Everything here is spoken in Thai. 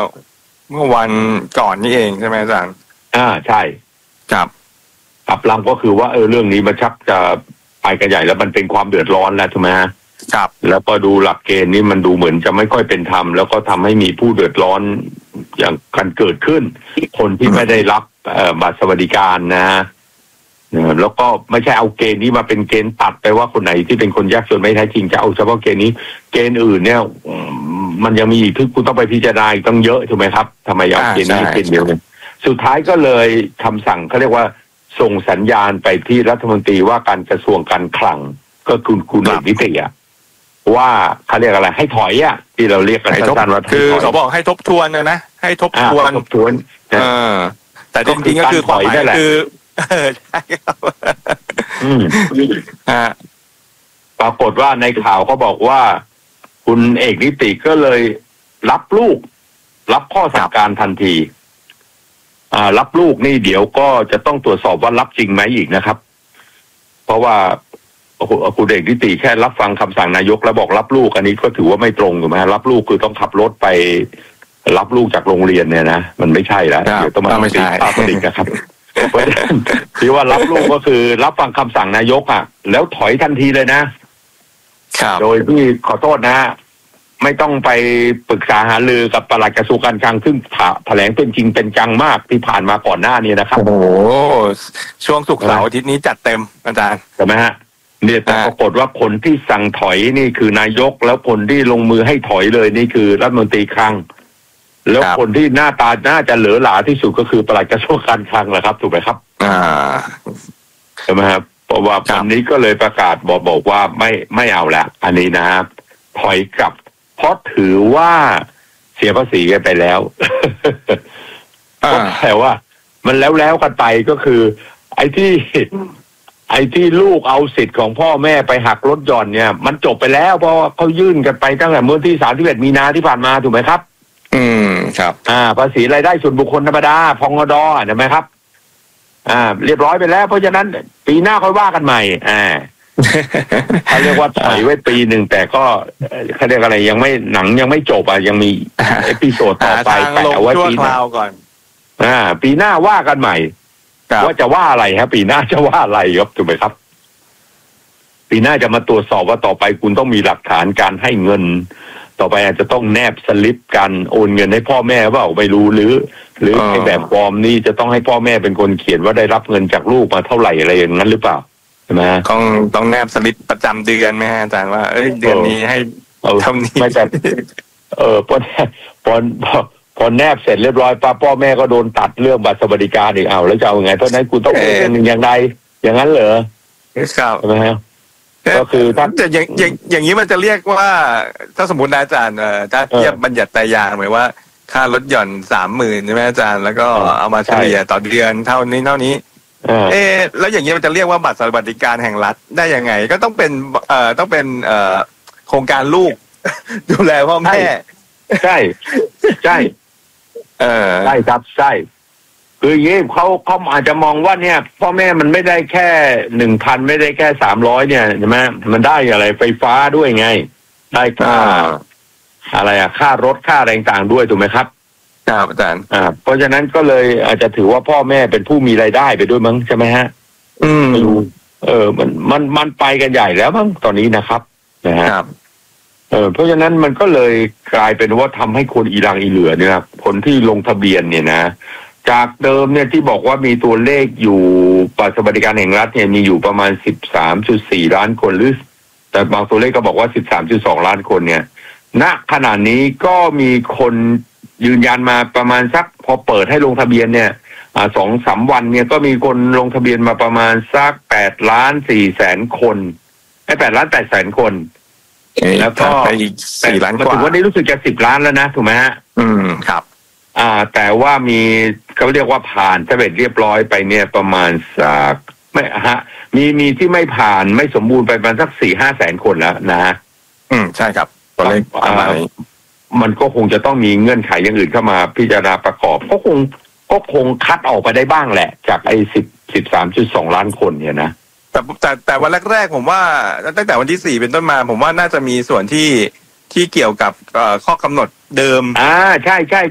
เมื่อวันก่อนนี่เองใช่ไหมอาจารย์ใช่ครับขับลำก็คือว่าเรื่องนี้มันชักจะไปกันใหญ่แล้วมันเป็นความเดือดร้อนแล้วใช่ไหมครับแล้วก็ดูหลักเกณฑ์นี้มันดูเหมือนจะไม่ค่อยเป็นธรรมแล้วก็ทำให้มีผู้เดือดร้อนอย่างกันเกิดขึ้นคนที่ไม่ได้รับบัตรสวัสดิการนะแล้วก็ไม่ใช่เอาเกณฑ์นี้มาเป็นเกณฑ์ตัดไปว่าคนไหนที่เป็นคนยากจนไม่แท้จริงจะเอาเฉพาะเกณฑ์นี้เกณฑ์อื่นเนี่ยมันยังมีอีกที่คุณต้องไปพิจารณาต้องเยอะถูกไหมครับทำไมเอาเกณฑ์นี้เป็นเดียวกันสุดท้ายก็เลยคำสั่งเขาเรียกว่าส่งสัญญาณไปที่รัฐมนตรีว่าการกระทรวงการคลังก็คุณเอกนิติว่าเขาเรียกอะไรให้ถอยที่เราเรียกกันสั้นๆว่าคือเขาบอกให้ทบทวนนะให้ทบทวนแต่จริงๆก็คือความหมายคือใช่ครับปรากฏว่าในข่าวเขาบอกว่าคุณเอกนิติก็เลยรับข้อสั่งการทันทีรับลูกนี่เดี๋ยวก็จะต้องตรวจสอบว่ารับจริงไหมอีกนะครับเพราะว่าคุณเอกนิติแค่รับฟังคำสั่งนายกแล้วบอกรับลูกอันนี้ก็ถือว่าไม่ตรงถูกไหมรับลูกคือต้องขับรถไปรับลูกจากโรงเรียนเนี่ยนะมันไม่ใช่แล้วเดี๋ยวต้องมาตีภาพอีกนะครับที่ว่ารับลูกก็คือรับฟังคำสั่งนายกแล้วถอยทันทีเลยนะโดยที่ขอโทษนะไม่ต้องไปปรึกษาหารือกับปลัดกระทรวงการคลังซึ่งแถลงเป็นจริงเป็นจังมากที่ผ่านมาก่อนหน้านี้นะครับโอ้โหช่วงศุกร์เสาร์อาทิตย์นี้จัดเต็มอาจารย์ใช่ไหมฮะเนี่ยแต่ปรากฏว่าคนที่สั่งถอยนี่คือนายกแล้วคนที่ลงมือให้ถอยเลยนี่คือรัฐมนตรีคลังแล้วคนที่หน้าตาน่าจะเหลือหลาที่สุดก็คือปลัดกระทรวงการคลังแหละครับถูกไหมครับใช่ไหมครับเพราะว่าวันนี้ก็เลยประกาศบอกว่าไม่เอาละอันนี้นะครับถอยกลับเพราะถือว่าเสียภาษีกันไปแล้วแต่ว่ามันแล้วกันไปก็คือไอ้ที่ลูกเอาสิทธิ์ของพ่อแม่ไปหักลดหย่อนเนี่ยมันจบไปแล้วเพราะเขายื่นกันไปตั้งแต่เมื่อที่31 มีนาที่ผ่านมาถูกไหมครับครับภาษีรายได้ส่วนบุคคลธรรมดาพงด.เห็นไหมครับเรียบร้อยไปแล้วเพราะฉะนั้นปีหน้าค่อยว่ากันใหม่เขาเรียกว่าถอยไว้ปีหนึ่งแต่ก็เขาเรียกอะไรยังไม่จบยังมีเอพิโซดต่อไปแต่เอาไว้ปีหน้าก่อนปีหน้าว่ากันใหม่ว่าจะว่าอะไรครับปีหน้าจะว่าอะไรครับถูกไหมครับปีหน้าจะมาตรวจสอบว่าต่อไปคุณต้องมีหลักฐานการให้เงินต่อไปอาจจะต้องแนบสลิปการโอนเงินให้พ่อแม่ว่าไม่รู้หรือในแบบฟอร์มนี้จะต้องให้พ่อแม่เป็นคนเขียนว่าได้รับเงินจากลูกมาเท่าไหร่อะไรอย่างนั้นหรือเปล่าใช่ไหมต้องแนบสลิปประจำเดือนไหมฮะอาจารย์ว่าเดือนนี้ให้เท่านี้ไม่แต่พอแนบเสร็จเรียบร้อยป้าพ่อแม่ก็โดนตัดเรื่องบัตรสวัสดิการอีกแล้วจะเอาไงเพราะนั้นกูต้องเป็นอย่างไรอย่างนั้นเหรอครับใช่ไหมฮะก็คือถ้าอย่างนี้มันจะเรียกว่าถ้าสมมติอาจารย์ถ้าเทียบบัญญัติไตรยางหมายว่าค่ารถหย่อน 30,000 ใช่ไหมอาจารย์แล้วก็เอามาเฉลี่ยต่อเดือนเท่านี้แล้วอย่างนี้มันจะเรียกว่าบัตรสวัสดิการแห่งรัฐได้ยังไงก็ต้องเป็นโครงการลูกดูแลพ่อแม่ใช่ใช่ครับใช่คืออย่างนี้เขาอาจจะมองว่าเนี่ยพ่อแม่มันไม่ได้แค่ 1,000 ไม่ได้แค่300เนี่ยใช่ไหมมันได้อะไรไฟฟ้าด้วยไงได้ค่าอะไรค่ารถค่าอะไรต่างๆด้วยถูกไหมครับครับอาจารย์เพราะฉะนั้นก็เลยอาจจะถือว่าพ่อแม่เป็นผู้มีรายได้ไปด้วยมั้งใช่ไหมฮะไม่รู้มันไปกันใหญ่แล้วมั้งตอนนี้นะครับนะฮะเพราะฉะนั้นมันก็เลยกลายเป็นว่าทำให้คนอีรังอีเหลือเนี่ยคนที่ลงทะเบียนเนี่ยนะจากเดิมเนี่ยที่บอกว่ามีตัวเลขอยู่บัตรสวัสดิการแห่งรัฐเนี่ยมีอยู่ประมาณ 13.4 ล้านคนหรือแต่บางตัวเลขก็บอกว่า 13.2 ล้านคนเนี่ยณขณะนี้ก็มีคนยืนยันมาประมาณสักพอเปิดให้ลงทะเบียนเนี่ย2-3 วันเนี่ยก็มีคนลงทะเบียนมาประมาณสัก8,400,000 คน8,800,000 คนแล้วก็ 4 ล้านกว่าถึงวันนี้รู้สึกจะ10 ล้านแล้วนะถูกไหมฮะครับแต่ว่ามีเขาเรียกว่าผ่านสำเร็จเรียบร้อยไปเนี่ยประมาณสักไม่มีที่ไม่ผ่านไม่สมบูรณ์ไปประมาณสัก 4-5 แสนคนแล้วนะใช่ครับตัวเลขมันก็คงจะต้องมีเงื่อนไขอย่างอื่นเข้ามาพิจารณาประกอบก็คงคัดออกไปได้บ้างแหละจากไอ้13.2 ล้านคนเนี่ยนะแต่วันแรกๆผมว่าตั้งแต่วันที่4เป็นต้นมาผมว่าน่าจะมีส่วนที่เกี่ยวกับข้อกำหนดเดิมใช่